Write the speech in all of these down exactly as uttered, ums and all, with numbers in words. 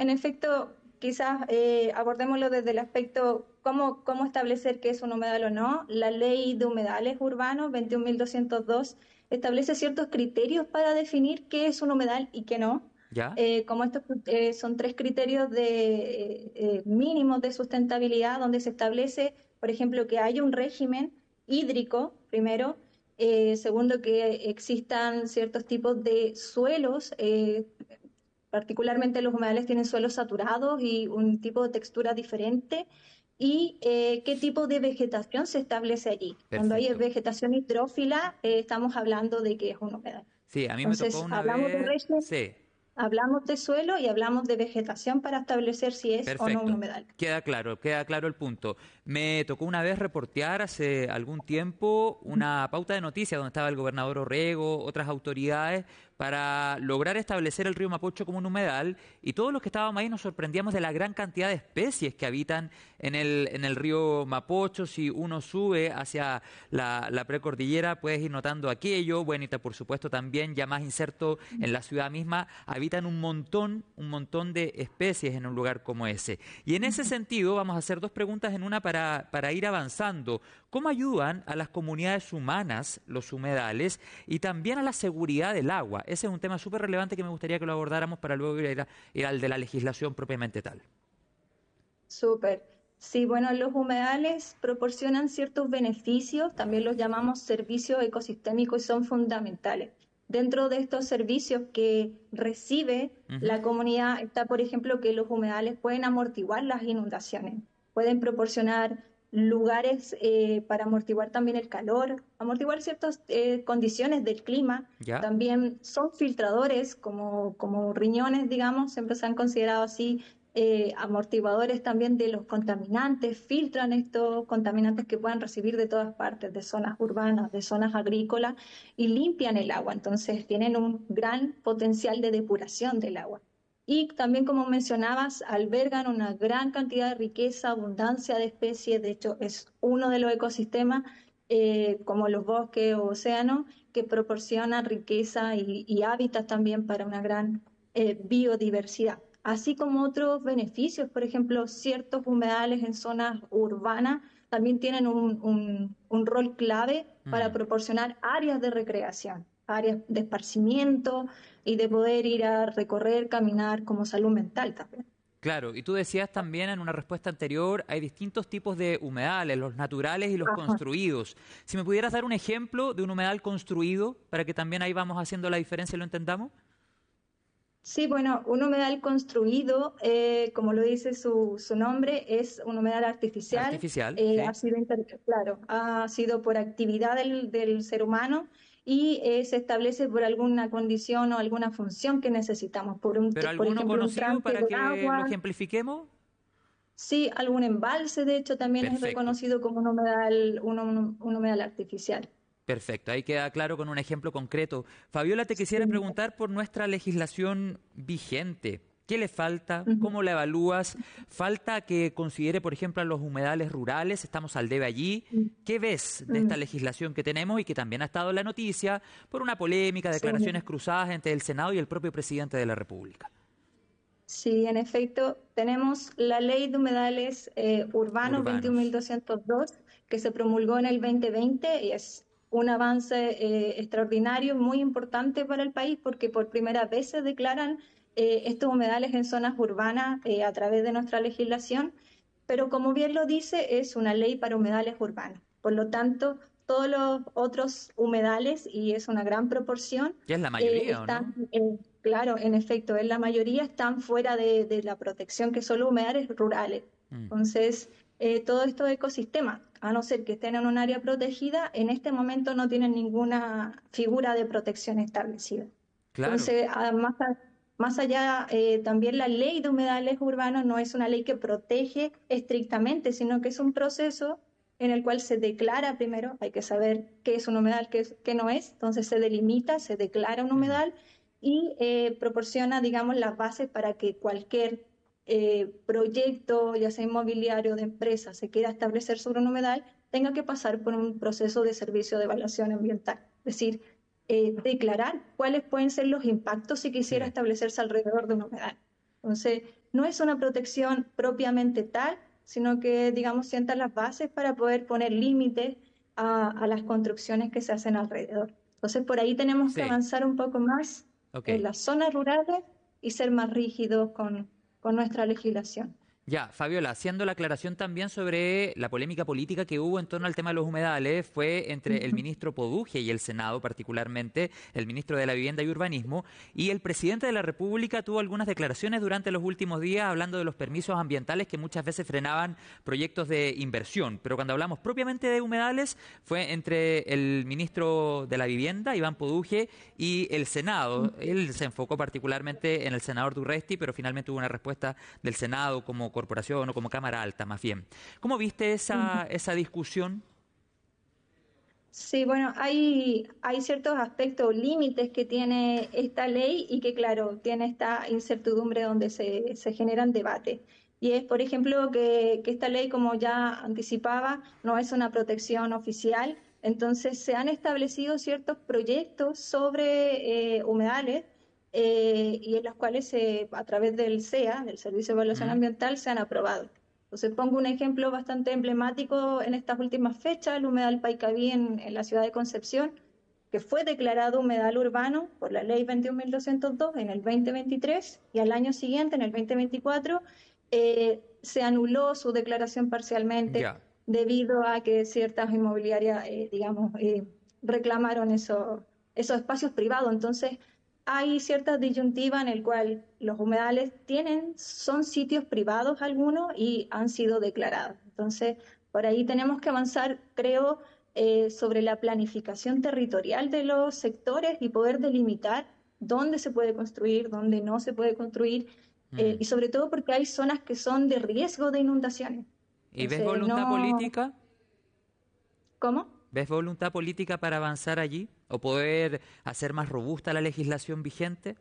en efecto, quizás eh, abordémoslo desde el aspecto cómo, cómo establecer qué es un humedal o no. La ley de humedales urbanos veintiún mil doscientos dos establece ciertos criterios para definir qué es un humedal y qué no. ¿Ya? Eh, como estos eh, son tres criterios de, eh, eh, mínimos de sustentabilidad, donde se establece, por ejemplo, que haya un régimen hídrico, primero. Eh, segundo, que existan ciertos tipos de suelos, eh, particularmente los humedales tienen suelos saturados y un tipo de textura diferente. Y eh, qué tipo de vegetación se establece allí. Cuando hay Perfecto. vegetación hidrófila, eh, estamos hablando de que es un humedal. Sí, a mí me tocó Entonces, una hablamos de vez, régimen, sí. hablamos de suelo y hablamos de vegetación para establecer si es o no un Perfecto, humedal. queda claro, queda claro el punto. Me tocó una vez reportear hace algún tiempo una pauta de noticias donde estaba el gobernador Orrego, otras autoridades, para lograr establecer el río Mapocho como un humedal, y todos los que estábamos ahí nos sorprendíamos de la gran cantidad de especies que habitan en el, en el río Mapocho. Si uno sube hacia la, la precordillera puedes ir notando aquello. Buenita, por supuesto, también, ya más inserto en la ciudad misma, habitan un montón, un montón de especies en un lugar como ese. Y en ese sentido vamos a hacer dos preguntas en una para, para ir avanzando. ¿Cómo ayudan a las comunidades humanas los humedales y también a la seguridad del agua? Ese es un tema súper relevante que me gustaría que lo abordáramos para luego ir, a- ir al de la legislación propiamente tal. Súper. Sí, bueno, los humedales proporcionan ciertos beneficios, también los llamamos servicios ecosistémicos y son fundamentales. Dentro de estos servicios que recibe Ujú. la comunidad está, por ejemplo, que los humedales pueden amortiguar las inundaciones, pueden proporcionar lugares eh, para amortiguar también el calor, amortiguar ciertas eh, condiciones del clima. ¿Ya? También son filtradores como, como riñones, digamos, siempre se han considerado así, eh, amortiguadores también de los contaminantes, filtran estos contaminantes que puedan recibir de todas partes, de zonas urbanas, de zonas agrícolas, y limpian el agua. Entonces tienen un gran potencial de depuración del agua. Y también, como mencionabas, albergan una gran cantidad de riqueza, abundancia de especies. De hecho, es uno de los ecosistemas, eh, como los bosques o océanos, que proporcionan riqueza y, y hábitat también para una gran eh, biodiversidad, así como otros beneficios. Por ejemplo, ciertos humedales en zonas urbanas también tienen un, un, un rol clave para Mm. proporcionar áreas de recreación, áreas de esparcimiento y de poder ir a recorrer, caminar como salud mental también. Claro, y tú decías también en una respuesta anterior, hay distintos tipos de humedales, los naturales y los Ajá. construidos. Si me pudieras dar un ejemplo de un humedal construido, para que también ahí vamos haciendo la diferencia y lo entendamos. Sí, bueno, un humedal construido, eh, como lo dice su, su nombre, es un humedal artificial. Artificial, Eh, ha sí. sido, inter- claro, ha sido por actividad del, del ser humano y eh, se establece por alguna condición o alguna función que necesitamos, por un, Pero por alguno ejemplo, un conocido trance para de que lo agua. ejemplifiquemos. Sí, algún embalse, de hecho, también es Perfecto. reconocido como un humedal, un, un- un humedal artificial. Perfecto, ahí queda claro con un ejemplo concreto. Fabiola, te quisiera Sí. preguntar por nuestra legislación vigente. ¿Qué le falta? Ujú. ¿Cómo la evalúas? ¿Falta que considere, por ejemplo, a los humedales rurales? ¿Estamos al debe allí? ¿Qué ves de esta Mm. legislación que tenemos y que también ha estado en la noticia por una polémica, Sí. declaraciones cruzadas entre el Senado y el propio presidente de la República? Sí, en efecto, tenemos la Ley de Humedales eh, Urbanos Urbanos. veintiún mil doscientos dos que se promulgó en el dos mil veinte y es un avance eh, extraordinario, muy importante para el país porque por primera vez se declaran eh, estos humedales en zonas urbanas eh, a través de nuestra legislación, pero como bien lo dice, es una ley para humedales urbanos. Por lo tanto, todos los otros humedales, y es una gran proporción, Ya es la eh, mayoría, ¿o están, no? eh, claro, en efecto, en la mayoría están fuera de, de la protección, que son los humedales rurales. Mm, Entonces, eh, todos estos ecosistemas, a no ser que estén en un área protegida, en este momento no tienen ninguna figura de protección establecida. claro. Entonces, además, más allá, eh, también la ley de humedales urbanos no es una ley que protege estrictamente, sino que es un proceso en el cual se declara primero, hay que saber qué es un humedal, qué, es- qué no es, entonces se delimita, se declara un Mm, humedal y eh, proporciona, digamos, las bases para que cualquier eh, proyecto, ya sea inmobiliario, de empresa, se quiera establecer sobre un humedal, tenga que pasar por un proceso de servicio de evaluación ambiental. Es decir, eh, declarar cuáles pueden ser los impactos si quisiera sí. establecerse alrededor de un humedal. Entonces, no es una protección propiamente tal, sino que, digamos, sientan las bases para poder poner límites a, a las construcciones que se hacen alrededor. Entonces, por ahí tenemos que Sí, avanzar un poco más en ok. las zonas rurales y ser más rígidos con, con nuestra legislación. Ya, Fabiola, haciendo la aclaración también sobre la polémica política que hubo en torno al tema de los humedales, fue entre el Ujú. ministro Poduje y el Senado, particularmente el ministro de la Vivienda y Urbanismo, y el presidente de la República tuvo algunas declaraciones durante los últimos días hablando de los permisos ambientales que muchas veces frenaban proyectos de inversión. Pero cuando hablamos propiamente de humedales, fue entre el ministro de la Vivienda, Iván Poduje, y el Senado. Él se enfocó particularmente en el senador Durresti, pero finalmente hubo una respuesta del Senado como corporación o como Cámara Alta, más bien. ¿Cómo viste Ujú. esa, esa discusión? Sí, bueno, hay, hay ciertos aspectos, límites que tiene esta ley y que, claro, tiene esta incertidumbre donde se, se generan debates. Y es, por ejemplo, que, que esta ley, como ya anticipaba, no es una protección oficial. Entonces, se han establecido ciertos proyectos sobre eh, humedales eh, y en los cuales se, a través del C E A, del Servicio de Evaluación ¿Mm? Ambiental, se han aprobado. Entonces pongo un ejemplo bastante emblemático en estas últimas fechas, el humedal Paicaví en, en la ciudad de Concepción, que fue declarado humedal urbano por la ley veintiún mil doscientos dos en el dos mil veintitrés y al año siguiente, en el dos mil veinticuatro, eh, se anuló su declaración parcialmente Ya. debido a que ciertas inmobiliarias, eh, digamos, eh, reclamaron eso, esos espacios privados. Entonces, hay cierta disyuntiva en el cual los humedales tienen, son sitios privados algunos y han sido declarados. Entonces, por ahí tenemos que avanzar, creo, eh, sobre la planificación territorial de los sectores y poder delimitar dónde se puede construir, dónde no se puede construir, eh, Mm. y sobre todo porque hay zonas que son de riesgo de inundaciones. ¿Y ves Entonces, voluntad no, política? ¿cómo? ¿Ves voluntad política para avanzar allí? ¿O poder hacer más robusta la legislación vigente?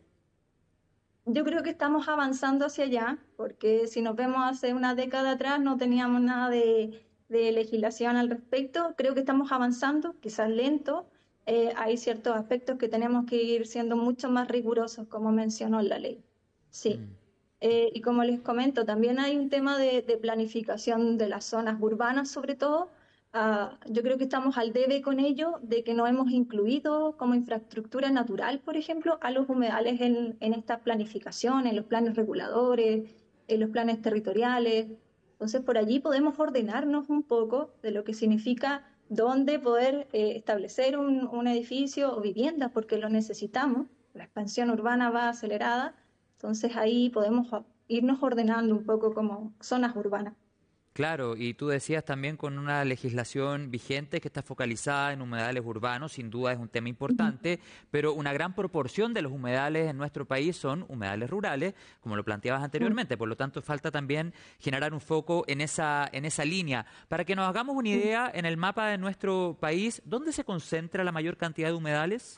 Yo creo que estamos avanzando hacia allá, porque si nos vemos hace una década atrás no teníamos nada de, de legislación al respecto. Creo que estamos avanzando, quizás lento. Eh, hay ciertos aspectos que tenemos que ir siendo mucho más rigurosos, como mencionó la ley. Sí. Mm. Eh, y como les comento, también hay un tema de, de planificación de las zonas urbanas, sobre todo. Ah, yo creo que estamos al debe con ello, de que no hemos incluido como infraestructura natural, por ejemplo, a los humedales en, en esta planificación, en los planes reguladores, en los planes territoriales. Entonces, por allí podemos ordenarnos un poco de lo que significa dónde poder eh, establecer un, un edificio o vivienda, porque lo necesitamos. La expansión urbana va acelerada, entonces ahí podemos irnos ordenando un poco como zonas urbanas. Claro, y tú decías también con una legislación vigente que está focalizada en humedales urbanos, sin duda es un tema Ujú. importante, pero una gran proporción de los humedales en nuestro país son humedales rurales, como lo planteabas Mm, anteriormente, por lo tanto falta también generar un foco en esa, en esa línea. Para que nos hagamos una mm. idea, en el mapa de nuestro país, ¿dónde se concentra la mayor cantidad de humedales?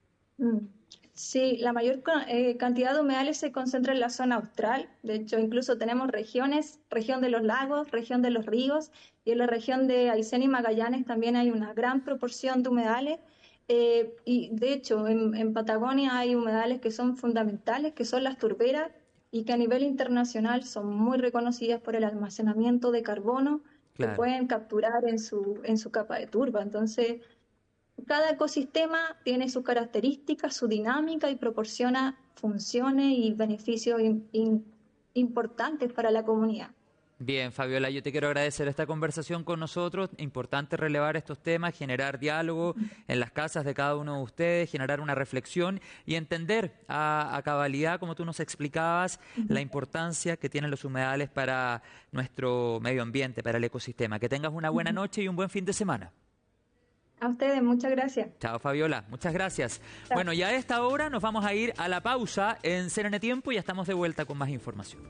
Mm. Sí, la mayor co- eh, cantidad de humedales se concentra en la zona austral. De hecho, incluso tenemos regiones, región de los lagos, región de los ríos, y en la región de Aysén y Magallanes también hay una gran proporción de humedales. Eh, y de hecho, en, en Patagonia hay humedales que son fundamentales, que son las turberas, y que a nivel internacional son muy reconocidas por el almacenamiento de carbono que Claro. pueden capturar en su, en su capa de turba. Entonces, cada ecosistema tiene sus características, su dinámica y proporciona funciones y beneficios in- in- importantes para la comunidad. Bien, Fabiola, yo te quiero agradecer esta conversación con nosotros. Importante relevar estos temas, generar diálogo en las casas de cada uno de ustedes, generar una reflexión y entender a, a cabalidad, como tú nos explicabas, la importancia que tienen los humedales para nuestro medio ambiente, para el ecosistema. Que tengas una buena noche y un buen fin de semana. A ustedes, muchas gracias. Chao, Fabiola. Muchas gracias. Chao. Bueno, ya a esta hora nos vamos a ir a la pausa en C N N Tiempo y ya estamos de vuelta con más información.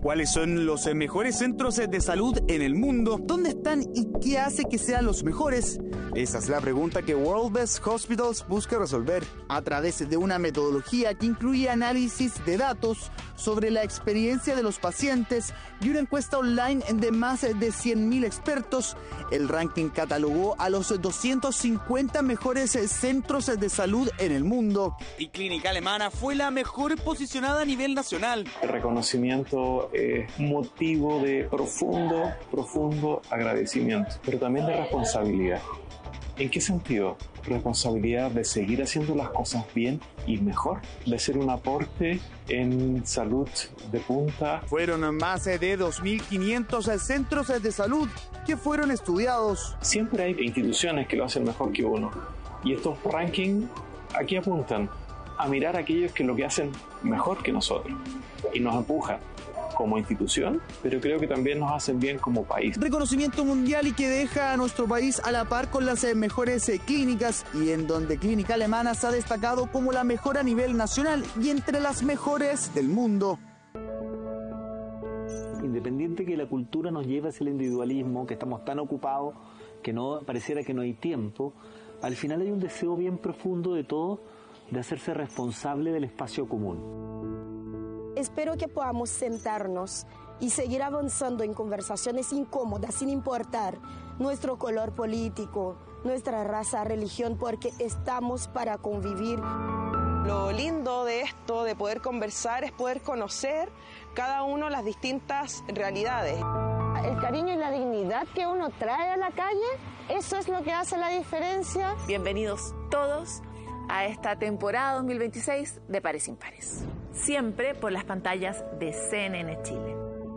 ¿Cuáles son los mejores centros de salud en el mundo? ¿Dónde están y qué hace que sean los mejores? Esa es la pregunta que World Best Hospitals busca resolver a través de una metodología que incluye análisis de datos sobre la experiencia de los pacientes y una encuesta online de más de cien mil expertos. El ranking catalogó a los doscientos cincuenta mejores centros de salud en el mundo. Y Clínica Alemana fue la mejor posicionada a nivel nacional. El reconocimiento es motivo de profundo, profundo agradecimiento, pero también de responsabilidad. ¿En qué sentido? Responsabilidad de seguir haciendo las cosas bien y mejor, de ser un aporte en salud de punta. Fueron más de dos mil quinientos centros de salud que fueron estudiados. Siempre hay instituciones que lo hacen mejor que uno, y estos rankings aquí apuntan a mirar a aquellos que lo que hacen mejor que nosotros y nos empujan como institución, pero creo que también nos hacen bien como país. Reconocimiento mundial y que deja a nuestro país a la par con las mejores clínicas, y en donde Clínica Alemana se ha destacado como la mejor a nivel nacional y entre las mejores del mundo. Independiente que la cultura nos lleve hacia el individualismo, que estamos tan ocupados que no pareciera que no hay tiempo, al final hay un deseo bien profundo de todos de hacerse responsable del espacio común. Espero que podamos sentarnos y seguir avanzando en conversaciones incómodas sin importar nuestro color político, nuestra raza, religión, porque estamos para convivir. Lo lindo de esto, de poder conversar, es poder conocer cada uno las distintas realidades. El cariño y la dignidad que uno trae a la calle, eso es lo que hace la diferencia. Bienvenidos todos a esta temporada dos mil veintiséis de Pares Impares, siempre por las pantallas de C N N Chile.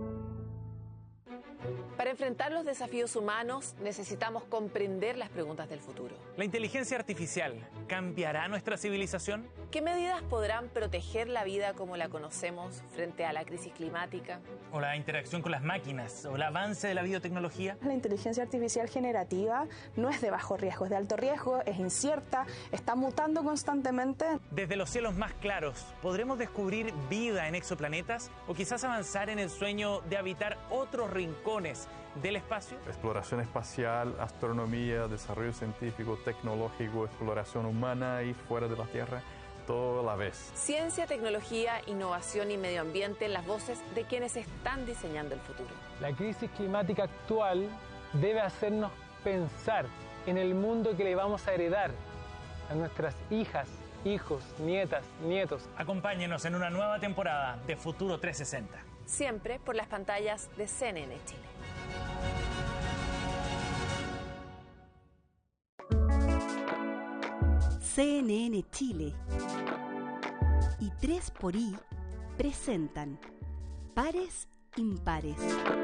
Para enfrentar los desafíos humanos necesitamos comprender las preguntas del futuro. ¿La inteligencia artificial cambiará nuestra civilización? ¿Qué medidas podrán proteger la vida como la conocemos frente a la crisis climática? ¿O la interacción con las máquinas? ¿O el avance de la biotecnología? La inteligencia artificial generativa no es de bajo riesgo, es de alto riesgo, es incierta, está mutando constantemente. Desde los cielos más claros, ¿podremos descubrir vida en exoplanetas? ¿O quizás avanzar en el sueño de habitar otros rincones del espacio? Exploración espacial, astronomía, desarrollo científico, tecnológico, exploración humana y fuera de la Tierra, todo a la vez. Ciencia, tecnología, innovación y medio ambiente en las voces de quienes están diseñando el futuro. La crisis climática actual debe hacernos pensar en el mundo que le vamos a heredar a nuestras hijas, hijos, nietas, nietos. Acompáñenos en una nueva temporada de Futuro trescientos sesenta. Siempre por las pantallas de C N N Chile. C N N Chile y tres por I presentan Pares Impares.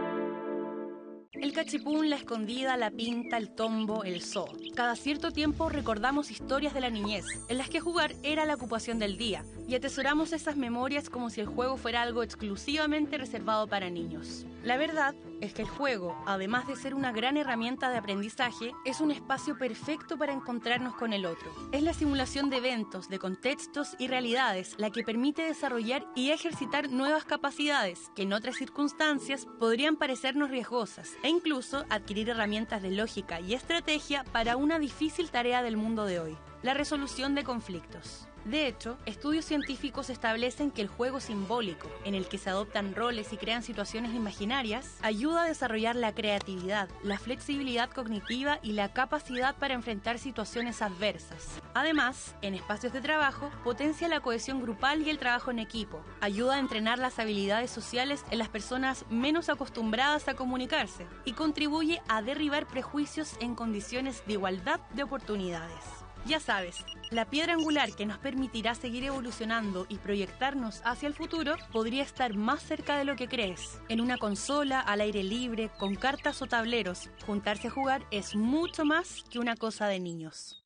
El cachipún, la escondida, la pinta, el tombo, el zoo. Cada cierto tiempo recordamos historias de la niñez, en las que jugar era la ocupación del día, y atesoramos esas memorias como si el juego fuera algo exclusivamente reservado para niños. La verdad es que el juego, además de ser una gran herramienta de aprendizaje, es un espacio perfecto para encontrarnos con el otro. Es la simulación de eventos, de contextos y realidades la que permite desarrollar y ejercitar nuevas capacidades que en otras circunstancias podrían parecernos riesgosas, e incluso adquirir herramientas de lógica y estrategia para una difícil tarea del mundo de hoy: la resolución de conflictos. De hecho, estudios científicos establecen que el juego simbólico, en el que se adoptan roles y crean situaciones imaginarias, ayuda a desarrollar la creatividad, la flexibilidad cognitiva y la capacidad para enfrentar situaciones adversas. Además, en espacios de trabajo, potencia la cohesión grupal y el trabajo en equipo, ayuda a entrenar las habilidades sociales en las personas menos acostumbradas a comunicarse y contribuye a derribar prejuicios en condiciones de igualdad de oportunidades. Ya sabes, la piedra angular que nos permitirá seguir evolucionando y proyectarnos hacia el futuro podría estar más cerca de lo que crees. En una consola, al aire libre, con cartas o tableros, juntarse a jugar es mucho más que una cosa de niños.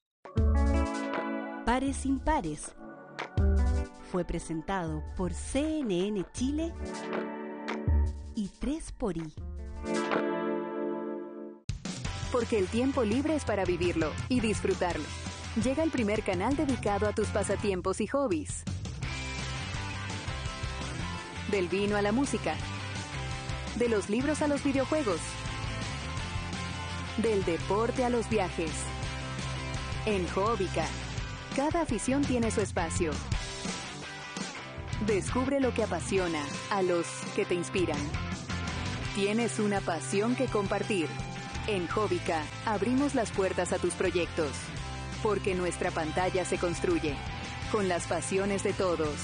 Pares Impares fue presentado por C N N Chile y tres por I. Porque el tiempo libre es para vivirlo y disfrutarlo. Llega el primer canal dedicado a tus pasatiempos y hobbies. Del vino a la música, De los libros a los videojuegos. Del deporte a los viajes. En Hobbica, cada afición tiene su espacio. Descubre lo que apasiona a los que te inspiran. Tienes una pasión que compartir. En Hobbica, abrimos las puertas a tus proyectos. Porque nuestra pantalla se construye con las pasiones de todos.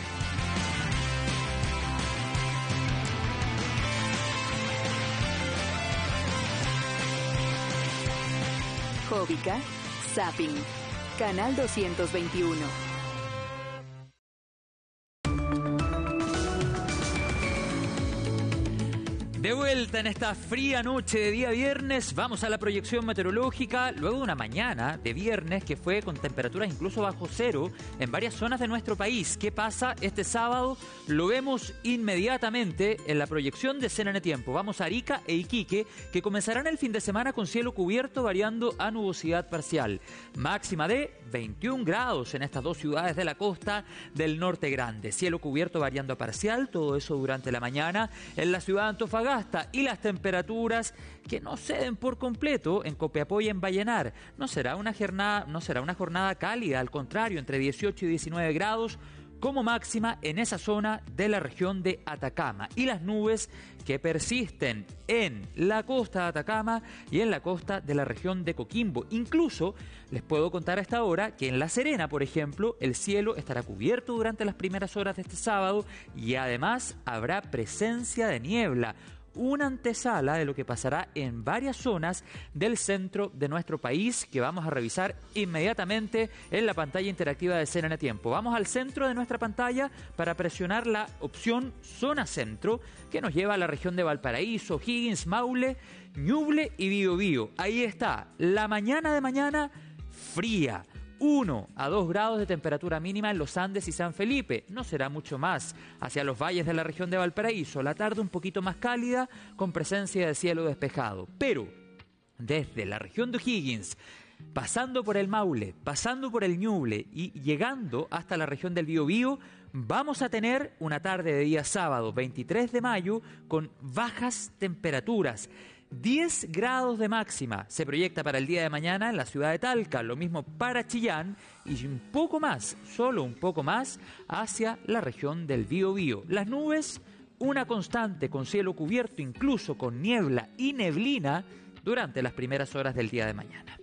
Hobbica, Zapping, Canal doscientos veintiuno. De vuelta en esta fría noche de día viernes, vamos a la proyección meteorológica luego de una mañana de viernes que fue con temperaturas incluso bajo cero en varias zonas de nuestro país. ¿Qué pasa este sábado? Lo vemos inmediatamente en la proyección de C N N Tiempo. Vamos a Arica e Iquique, que comenzarán el fin de semana con cielo cubierto variando a nubosidad parcial. Máxima de veintiún grados en estas dos ciudades de la costa del norte grande. Cielo cubierto variando a parcial, todo eso durante la mañana en la ciudad de Antofagasta. Y las temperaturas que no ceden por completo en Copiapó y en Vallenar. No será una jornada, no será una jornada cálida, al contrario, entre dieciocho y diecinueve grados como máxima en esa zona de la región de Atacama. Y las nubes que persisten en la costa de Atacama y en la costa de la región de Coquimbo. Incluso les puedo contar a esta hora que en La Serena, por ejemplo, el cielo estará cubierto durante las primeras horas de este sábado y además habrá presencia de niebla. Una antesala de lo que pasará en varias zonas del centro de nuestro país que vamos a revisar inmediatamente en la pantalla interactiva de C N N Tiempo. Vamos al centro de nuestra pantalla para presionar la opción Zona Centro que nos lleva a la región de Valparaíso, Higgins, Maule, Ñuble y Biobío. Ahí está, la mañana de mañana fría. uno a dos grados de temperatura mínima en los Andes y San Felipe. No será mucho más hacia los valles de la región de Valparaíso. La tarde un poquito más cálida con presencia de cielo despejado. Pero desde la región de O'Higgins, pasando por el Maule, pasando por el Ñuble y llegando hasta la región del Biobío, vamos a tener una tarde de día sábado, veintitrés de mayo, con bajas temperaturas. diez grados de máxima se proyecta para el día de mañana en la ciudad de Talca, lo mismo para Chillán y un poco más, solo un poco más, hacia la región del Biobío. Las nubes, una constante con cielo cubierto, incluso con niebla y neblina durante las primeras horas del día de mañana.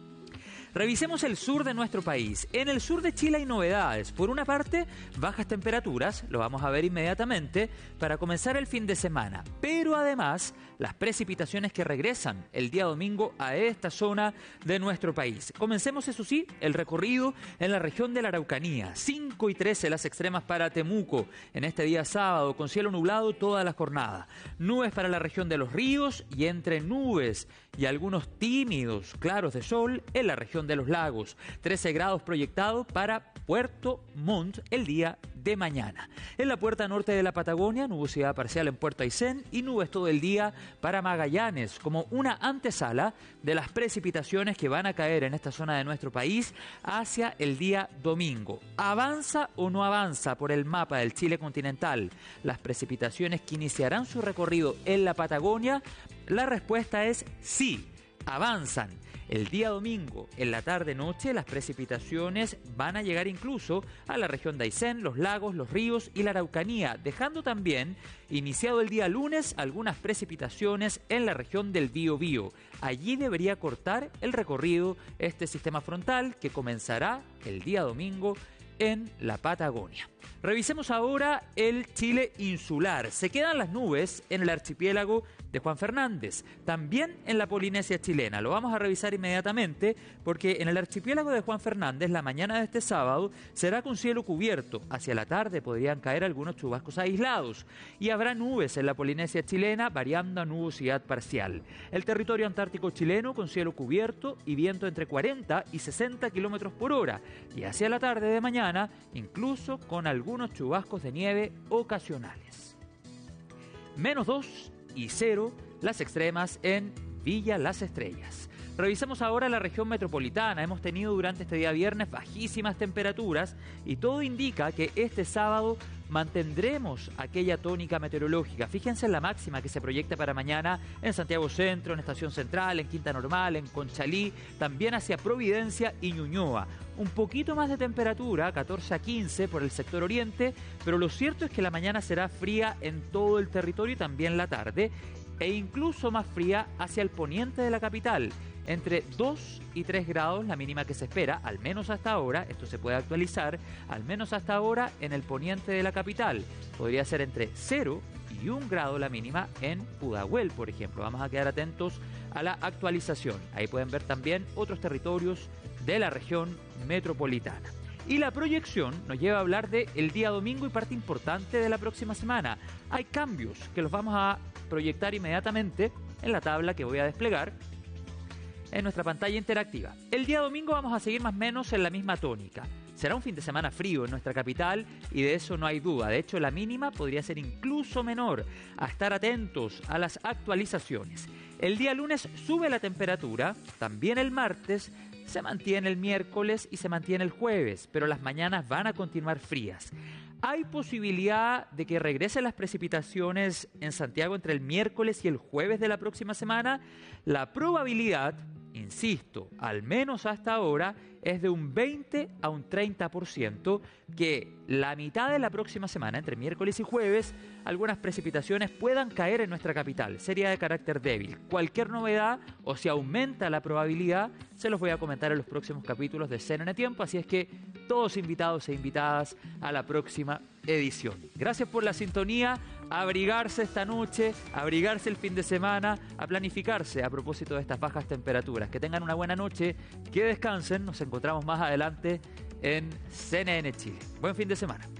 Revisemos el sur de nuestro país. En el sur de Chile hay novedades. Por una parte, bajas temperaturas, lo vamos a ver inmediatamente, para comenzar el fin de semana. Pero además, las precipitaciones que regresan el día domingo a esta zona de nuestro país. Comencemos, eso sí, el recorrido en la región de la Araucanía. cinco y trece las extremas para Temuco en este día sábado, con cielo nublado toda la jornada. Nubes para la región de los ríos y entre nubes y algunos tímidos claros de sol en la región de los lagos. trece grados proyectado para Puerto Montt el día de mañana. En la puerta norte de la Patagonia, nubosidad parcial en Puerto Aysén y nubes todo el día para Magallanes, como una antesala de las precipitaciones que van a caer en esta zona de nuestro país hacia el día domingo. ¿Avanza o no avanza por el mapa del Chile continental las precipitaciones que iniciarán su recorrido en la Patagonia? La respuesta es sí, avanzan. El día domingo, en la tarde-noche, las precipitaciones van a llegar incluso a la región de Aysén, los lagos, los ríos y la Araucanía, dejando también, iniciado el día lunes, algunas precipitaciones en la región del Biobío. Allí debería cortar el recorrido este sistema frontal que comenzará el día domingo en la Patagonia. Revisemos ahora el Chile insular. Se quedan las nubes en el archipiélago de Juan Fernández, también en la Polinesia chilena. Lo vamos a revisar inmediatamente porque en el archipiélago de Juan Fernández la mañana de este sábado será con cielo cubierto. Hacia la tarde podrían caer algunos chubascos aislados y habrá nubes en la Polinesia chilena variando a nubosidad parcial. El territorio antártico chileno con cielo cubierto y viento entre cuarenta y sesenta kilómetros por hora y hacia la tarde de mañana incluso con algunos chubascos de nieve ocasionales. Menos dos y cero las extremas en Villa Las Estrellas. Revisemos ahora la región metropolitana. Hemos tenido durante este día viernes bajísimas temperaturas y todo indica que este sábado mantendremos aquella tónica meteorológica. Fíjense en la máxima que se proyecta para mañana en Santiago Centro, en Estación Central, en Quinta Normal, en Conchalí, también hacia Providencia y Ñuñoa. Un poquito más de temperatura, catorce a quince por el sector oriente, pero lo cierto es que la mañana será fría en todo el territorio y también la tarde, e incluso más fría hacia el poniente de la capital. Entre dos y tres grados la mínima que se espera, al menos hasta ahora, esto se puede actualizar, al menos hasta ahora en el poniente de la capital. Podría ser entre cero y un grado la mínima en Pudahuel, por ejemplo. Vamos a quedar atentos a la actualización. Ahí pueden ver también otros territorios de la región metropolitana. Y la proyección nos lleva a hablar del día domingo y parte importante de la próxima semana. Hay cambios que los vamos a proyectar inmediatamente en la tabla que voy a desplegar en nuestra pantalla interactiva. El día domingo vamos a seguir más o menos en la misma tónica. Será un fin de semana frío en nuestra capital y de eso no hay duda. De hecho, la mínima podría ser incluso menor. A estar atentos a las actualizaciones. El día lunes sube la temperatura, también el martes, se mantiene el miércoles y se mantiene el jueves, pero las mañanas van a continuar frías. Hay posibilidad de que regresen las precipitaciones en Santiago entre el miércoles y el jueves de la próxima semana. La probabilidad, insisto, al menos hasta ahora, es de un veinte a un treinta por ciento que la mitad de la próxima semana, entre miércoles y jueves, algunas precipitaciones puedan caer en nuestra capital. Sería de carácter débil. Cualquier novedad o si aumenta la probabilidad, se los voy a comentar en los próximos capítulos de C N N Tiempo, así es que todos invitados e invitadas a la próxima edición. Gracias por la sintonía, a abrigarse esta noche, a abrigarse el fin de semana, a planificarse a propósito de estas bajas temperaturas. Que tengan una buena noche, que descansen, nos encontramos más adelante en C N N Chile. Buen fin de semana.